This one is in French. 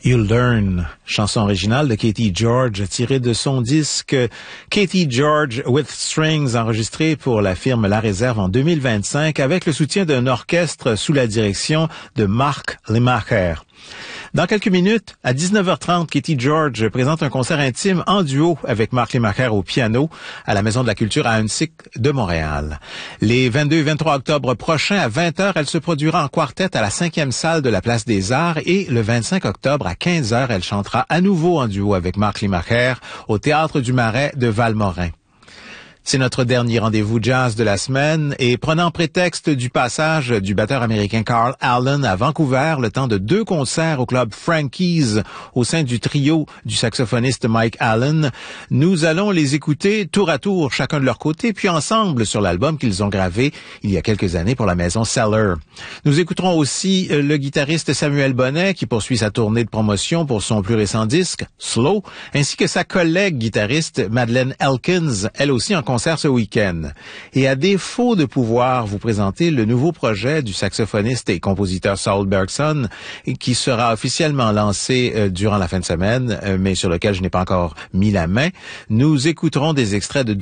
You'll Learn, chanson originale de Katie George, tirée de son disque Katie George with Strings, enregistré pour la firme La Réserve en 2025, avec le soutien d'un orchestre sous la direction de Mark Limacher. Dans quelques minutes, à 19h30, Katie George présente un concert intime en duo avec Mark Limacher au piano à la Maison de la Culture à Ahuntsic de Montréal. Les 22 et 23 octobre prochains, à 20h, elle se produira en quartet à la 5e salle de la Place des Arts et le 25 octobre à 15h, elle chantera à nouveau en duo avec Mark Limacher au Théâtre du Marais de Valmorin. C'est notre dernier rendez-vous jazz de la semaine et prenant prétexte du passage du batteur américain Carl Allen à Vancouver, le temps de 2 concerts au club Frankie's au sein du trio du saxophoniste Mike Allen, nous allons les écouter tour à tour, chacun de leur côté, puis ensemble sur l'album qu'ils ont gravé il y a quelques années pour la maison Cellar. Nous écouterons aussi le guitariste Samuel Bonnet qui poursuit sa tournée de promotion pour son plus récent disque, Slow, ainsi que sa collègue guitariste Madeleine Elkins, elle aussi en concert ce week-end. Et à défaut de pouvoir vous présenter le nouveau projet du saxophoniste et compositeur Saul Bergson, qui sera officiellement lancé durant la fin de semaine, mais sur lequel je n'ai pas encore mis la main, nous écouterons des extraits de